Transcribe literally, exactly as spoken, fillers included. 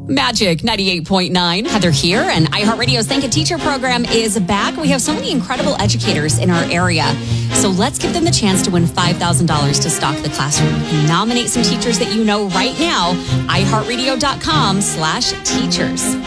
Magic ninety-eight point nine. Heather here, and iHeartRadio's Thank a Teacher program is back. We have so many incredible educators in our area. So let's give them the chance to win five thousand dollars to stock the classroom. Nominate some teachers that you know right now. iHeartRadio.com slash teachers.